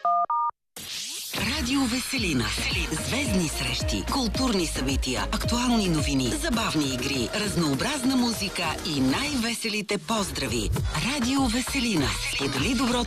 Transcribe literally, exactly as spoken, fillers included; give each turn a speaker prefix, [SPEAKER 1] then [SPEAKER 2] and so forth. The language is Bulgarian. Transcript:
[SPEAKER 1] Радио Веселина. Звездни срещи, културни събития, актуални новини, забавни игри, разнообразна музика и най-веселите поздрави. Радио Веселина. Сподели доброто